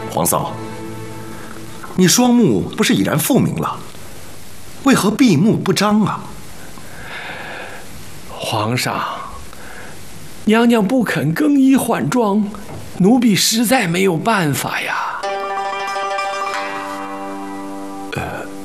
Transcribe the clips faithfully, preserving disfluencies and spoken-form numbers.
皇嫂，你双目不是已然复明了，为何闭目不张啊？ 皇上，娘娘不肯更衣换装，奴婢实在没有办法呀。 呃，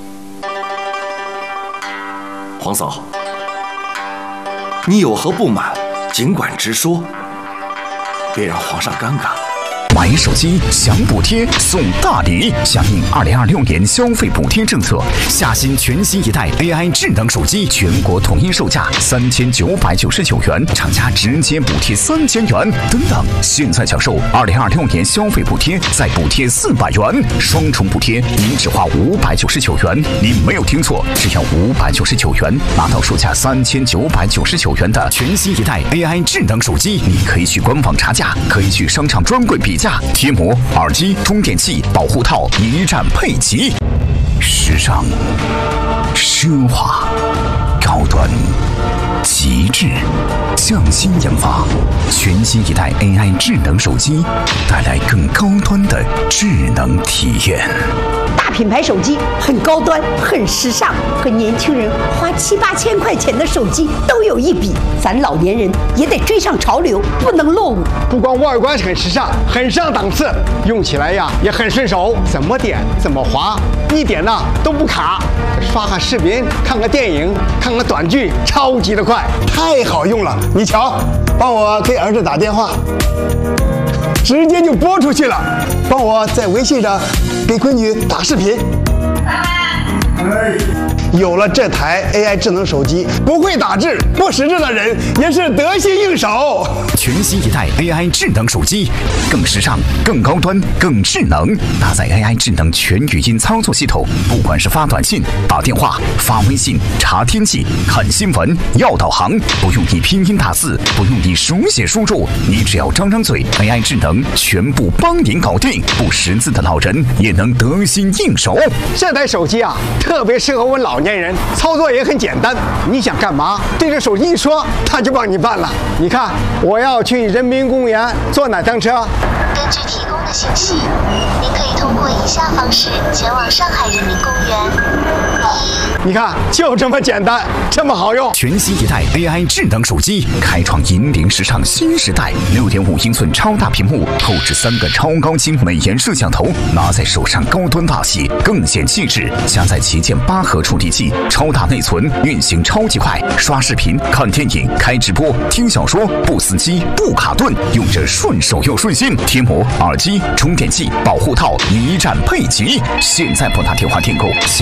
皇嫂，你有何不满，尽管直说，别让皇上尴尬。 买手机享补贴送大礼，响应二零二六年消费补贴政策，夏新全新一代 A I 智能手机全国统一售价三千九百九十九元，厂家直接补贴三千元。等等，现在享受二零二六年消费补贴，再补贴四百元，双重补贴，您只花五百九十九元。您没有听错，只要五百九十九元，拿到售价三千九百九十九元的全新一代 A I 智能手机。你可以去官网查价，可以去商场专柜比价。贴膜、耳机、充电器、保护套一站配齐，时尚、奢华、高端、极致，匠心研发，全新一代 A I 智能手机，带来更高端的智能体验。 大品牌手机很高端，很时尚，和年轻人花七八千块钱的手机都有一比。咱老年人也得追上潮流，不能落伍。 不光外观很时尚，很上档次，用起来呀也很顺手，怎么点怎么滑，一点呐都不卡。刷个视频，看个电影，看个短剧，超级的快，太好用了。你瞧，帮我给儿子打电话，直接就拨出去了。帮我在微信上给闺女打视频。哎，有了这台 A I 智能手机，不会打字、不识字的人也是得心应手。 全新一代 A I 智能手机，更时尚、更高端、更智能，搭载 A I 智能全语音操作系统，不管是发短信、打电话、发微信、查天气、看新闻、要导航，不用你拼音打字，不用你手写输入，你只要张张嘴 ，A I 智能全部帮您搞定。不识字的老人也能得心应手。 这台手机啊，特别适合我老年人，操作也很简单。你想干嘛，对着手机一说，它就帮你办了。你看，我要去人民公园坐哪趟车？ 根据提供的信息，您可以通过以下方式前往上海人民公园。一， 你看，就这么简单，这么好用。 全新一代 A I 智能手机，开创引领时尚新时代。六点五英寸超大屏幕，后置三个超高清美颜摄像头，拿在手上高端大气，更显气质。加载旗舰八核处理器，超大内存，运行超级快，刷视频、看电影、开直播、听小说，不死机、不卡顿，用着顺手又顺心。贴膜、耳机、充电器、保护套一站配齐。现在拨打电话订购。